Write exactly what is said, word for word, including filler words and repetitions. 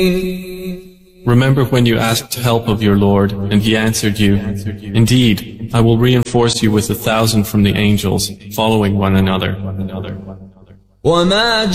Remember when you asked help of your Lord, and He answered you, "Indeed, I will reinforce you with a thousand from the angels, following one another."